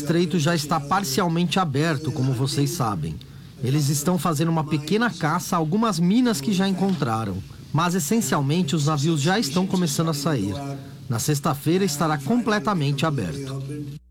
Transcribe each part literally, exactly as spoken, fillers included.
estreito já está parcialmente aberto, como vocês sabem. Eles estão fazendo uma pequena caça a algumas minas que já encontraram. Mas, essencialmente, os navios já estão começando a sair. Na sexta-feira estará completamente aberto.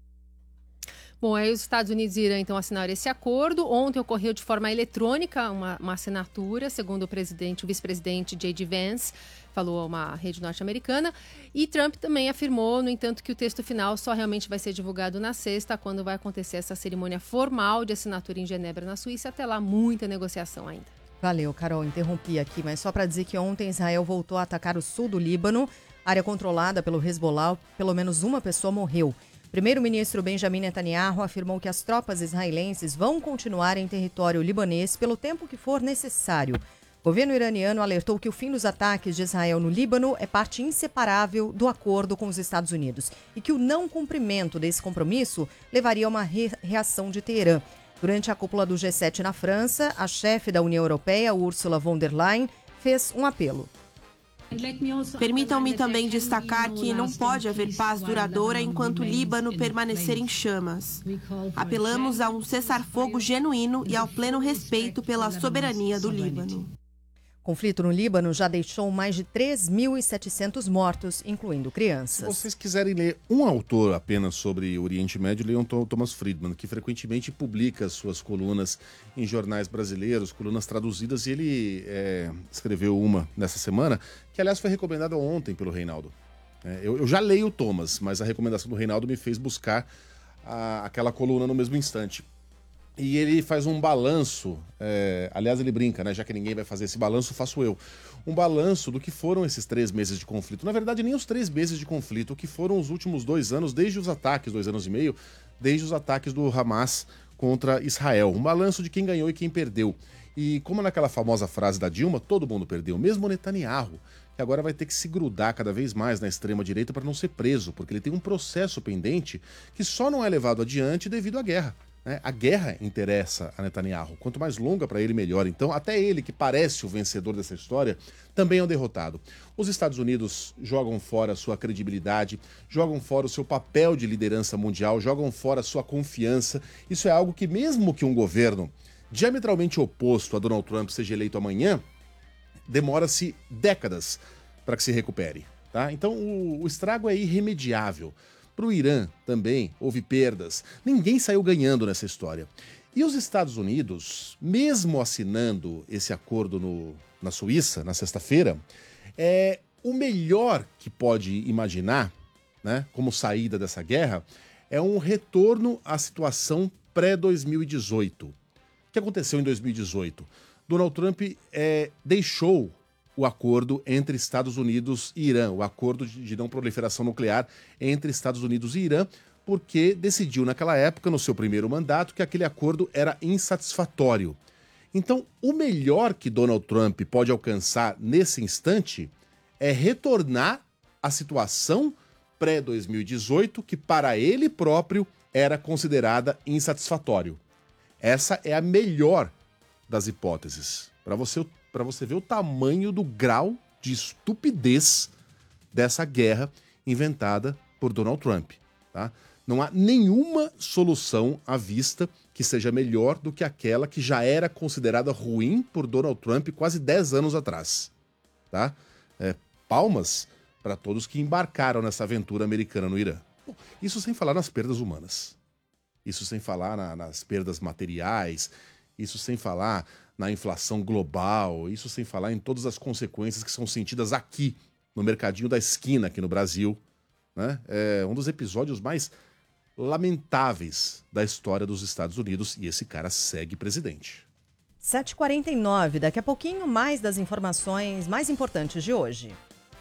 Bom, aí os Estados Unidos e Irã, então, assinaram esse acordo. Ontem ocorreu de forma eletrônica uma, uma assinatura, segundo o presidente, o vice-presidente J D Vance, falou a uma rede norte-americana. E Trump também afirmou, no entanto, que o texto final só realmente vai ser divulgado na sexta, quando vai acontecer essa cerimônia formal de assinatura em Genebra, na Suíça. Até lá, muita negociação ainda. Valeu, Carol, interrompi aqui, mas só para dizer que ontem Israel voltou a atacar o sul do Líbano, área controlada pelo Hezbollah, pelo menos uma pessoa morreu. Primeiro-ministro Benjamin Netanyahu afirmou que as tropas israelenses vão continuar em território libanês pelo tempo que for necessário. O governo iraniano alertou que o fim dos ataques de Israel no Líbano é parte inseparável do acordo com os Estados Unidos e que o não cumprimento desse compromisso levaria a uma re- reação de Teherã. Durante a cúpula do G sete na França, a chefe da União Europeia, Ursula von der Leyen, fez um apelo. Permitam-me também destacar que não pode haver paz duradoura enquanto o Líbano permanecer em chamas. Apelamos a um cessar-fogo genuíno e ao pleno respeito pela soberania do Líbano. O conflito no Líbano já deixou mais de três mil e setecentos mortos, incluindo crianças. Se vocês quiserem ler um autor apenas sobre o Oriente Médio, leiam Thomas Friedman, que frequentemente publica suas colunas em jornais brasileiros, colunas traduzidas, e ele é, escreveu uma nessa semana, que aliás foi recomendada ontem pelo Reinaldo. É, eu, eu já leio o Thomas, mas a recomendação do Reinaldo me fez buscar a, aquela coluna no mesmo instante. E ele faz um balanço, é, aliás ele brinca, né? Já que ninguém vai fazer esse balanço, faço eu. Um balanço do que foram esses três meses de conflito. Na verdade, nem os três meses de conflito, o que foram os últimos dois anos, desde os ataques, dois anos e meio, desde os ataques do Hamas contra Israel. Um balanço de quem ganhou e quem perdeu. E como naquela famosa frase da Dilma, todo mundo perdeu, mesmo o Netanyahu, que agora vai ter que se grudar cada vez mais na extrema-direita para não ser preso, porque ele tem um processo pendente que só não é levado adiante devido à guerra. A guerra interessa a Netanyahu. Quanto mais longa para ele, melhor. Então, até ele, que parece o vencedor dessa história, também é um derrotado. Os Estados Unidos jogam fora a sua credibilidade, jogam fora o seu papel de liderança mundial, jogam fora a sua confiança. Isso é algo que, mesmo que um governo diametralmente oposto a Donald Trump seja eleito amanhã, demora-se décadas para que se recupere. Tá? Então, o, o estrago é irremediável. Para o Irã também houve perdas. Ninguém saiu ganhando nessa história. E os Estados Unidos, mesmo assinando esse acordo no, na Suíça, na sexta-feira, é o melhor que pode imaginar, né, como saída dessa guerra, é um retorno à situação pré dois mil e dezoito. O que aconteceu em dois mil e dezoito? Donald Trump é, deixou o acordo entre Estados Unidos e Irã, o acordo de não proliferação nuclear entre Estados Unidos e Irã, porque decidiu naquela época, no seu primeiro mandato, que aquele acordo era insatisfatório. Então, o melhor que Donald Trump pode alcançar nesse instante é retornar à situação pré dois mil e dezoito, que para ele próprio era considerada insatisfatório. Essa é a melhor das hipóteses. Para você para você ver o tamanho do grau de estupidez dessa guerra inventada por Donald Trump. Tá? Não há nenhuma solução à vista que seja melhor do que aquela que já era considerada ruim por Donald Trump quase dez anos atrás. Tá? É, palmas para todos que embarcaram nessa aventura americana no Irã. Bom, isso sem falar nas perdas humanas. Isso sem falar na, nas perdas materiais. Isso sem falar na inflação global, isso sem falar em todas as consequências que são sentidas aqui, no mercadinho da esquina, aqui no Brasil. Né? É um dos episódios mais lamentáveis da história dos Estados Unidos, e esse cara segue presidente. sete e quarenta e nove, daqui a pouquinho mais das informações mais importantes de hoje.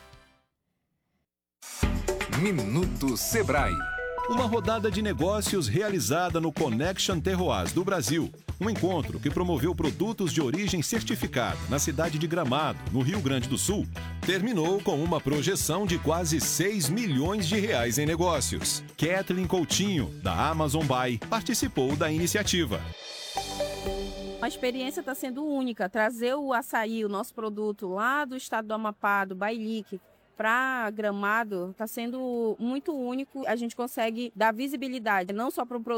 Minuto Sebrae. Uma rodada de negócios realizada no Connection Terroirs do Brasil. Um encontro que promoveu produtos de origem certificada na cidade de Gramado, no Rio Grande do Sul, terminou com uma projeção de quase seis milhões de reais em negócios. Kathleen Coutinho, da Amazon Buy, participou da iniciativa. A experiência está sendo única. Trazer o açaí, o nosso produto lá do estado do Amapá, do Bailique, para Gramado, está sendo muito único. A gente consegue dar visibilidade não só para o produto,